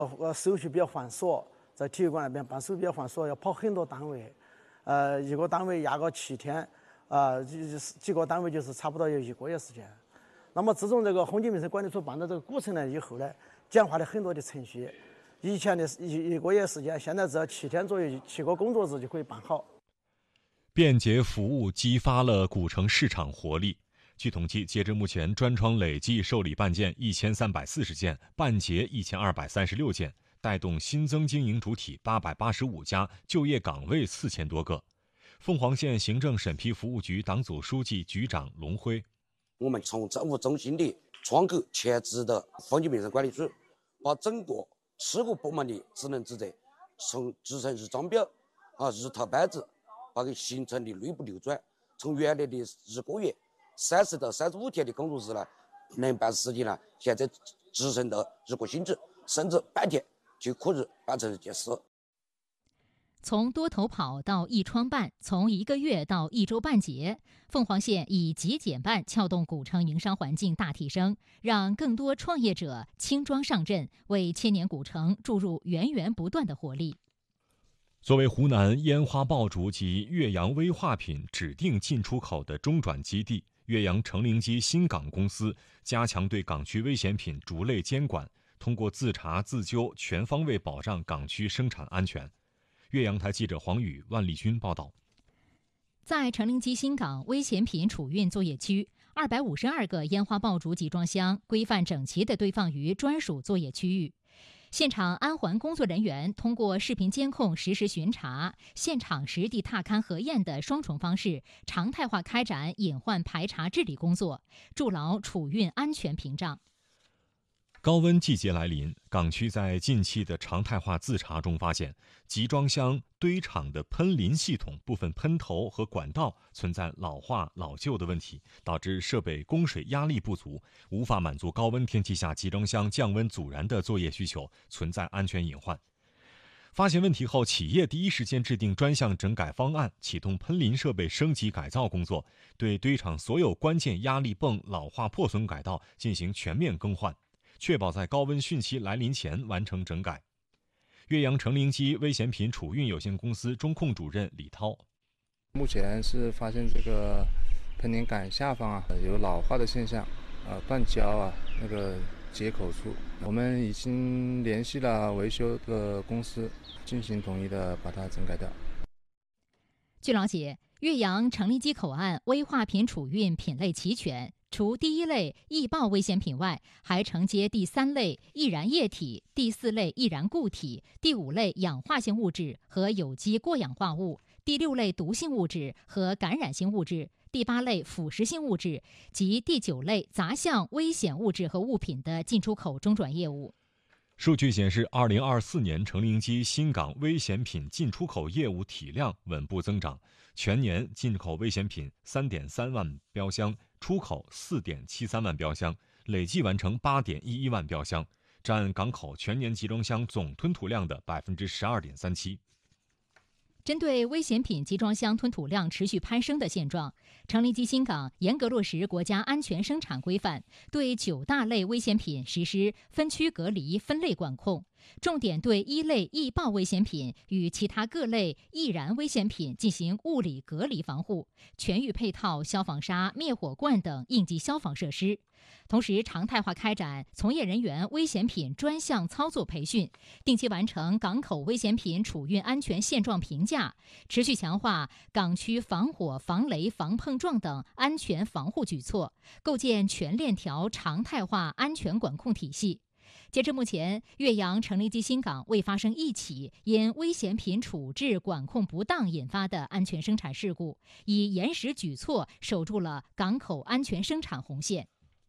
手续比较繁琐，在体育馆那边办手续比较繁琐，要跑很多单位，一个单位压个7天，几个单位就是差不多有1个月时间。那么自从这个风景名胜管理处办了这个古城呢以后呢，简化了很多的程序。以前的一个月时间，现在只要7天左右，7个工作日就可以办好。 便捷服务激发了古城市场活力。据统计，截至目前，专窗累计受理办件1340件，办结1236件，带动新增经营主体885家，就业岗位4000多个。凤凰县行政审批服务局党组书记、局长龙辉： 我们从政务中心的窗口设置的风景名胜管理处，把整个事务部门的职能职责，从制成日章表、日头班子，把它形成的内部流转，从原来的1个月30到35天的工作日呢，能办事情呢，现在提升到1个星期，甚至半天就可以办成一件事。 从多头跑到一窗办，从1个月到1周办结，凤凰县以极简办撬动古城营商环境大提升，让更多创业者轻装上阵，为千年古城注入源源不断的活力。 作为湖南烟花爆竹及岳阳危化品指定进出口的中转基地，岳阳成陵基新港公司加强对港区危险品竹类监管，通过自查自纠，全方位保障港区生产安全。岳阳台记者黄宇、万丽君报道。 在成陵基新港危险品储运作业区，252个烟花爆竹集装箱规范整齐地堆放于专属作业区域。现场安环工作人员通过视频监控实时巡查、现场实地踏勘核验的双重方式，常态化开展隐患排查治理工作，筑牢储运安全屏障。 高温季节来临，港区在近期的常态化自查中发现，集装箱堆场的喷淋系统部分喷头和管道存在老化老旧的问题，导致设备供水压力不足，无法满足高温天气下集装箱降温阻燃的作业需求，存在安全隐患。发现问题后，企业第一时间制定专项整改方案，启动喷淋设备升级改造工作，对堆场所有关键压力泵老化破损改道进行全面更换，确保在高温汛期来临前完成整改。岳阳成陵基危险品储运有限公司中控主任李涛： 目前是发现这个喷淋杆下方有老化的现象，断胶那个接口处，我们已经联系了维修的公司，进行统一的把它整改掉。 据了解，岳阳成陵基口岸危化品储运品类齐全，除第1类易爆危险品外，还承接第3类易燃液体、第4类易燃固体、第5类氧化性物质和有机过氧化物、第6类毒性物质和感染性物质、第8类腐蚀性物质及第9类杂项危险物质和物品的进出口中转业务。 数据显示，2024年成陵基新港危险品进出口业务体量稳步增长，全年进口危险品3.3万标箱，出口4.73万标箱，累计完成8.11万标箱，占港口全年集装箱总吞吐量的12.37%。 针对危险品集装箱吞吐量持续攀升的现状，成陵基新港严格落实国家安全生产规范，对9大类危险品实施分区隔离分类管控，重点对1类易爆危险品与其他各类易燃危险品进行物理隔离防护，全域配套消防沙、灭火罐等应急消防设施。同时，常态化开展从业人员危险品专项操作培训，定期完成港口危险品储运安全现状评价，持续强化港区防火、防雷、防碰撞等安全防护举措，构建全链条常态化安全管控体系。截至目前，岳阳成陵基新港未发生一起因危险品处置管控不当引发的安全生产事故，以严实举措守住了港口安全生产红线。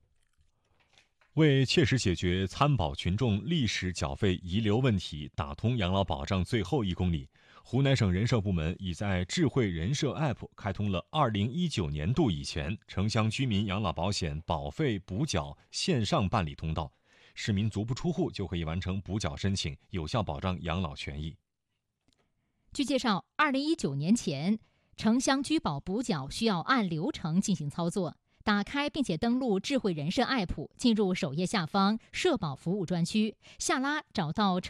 为切实解决参保群众历史缴费遗留问题，打通养老保障最后1公里，湖南省人社部门已在智慧人社 App 开通了2019年度以前城乡居民养老保险保费补缴线上办理通道，市民足不出户就可以完成补缴申请，有效保障养老权益。 据介绍，2019年前城乡居保补缴需要按流程进行操作， 打开并且登录智慧人社 App， 进入首页下方社保服务专区，下拉找到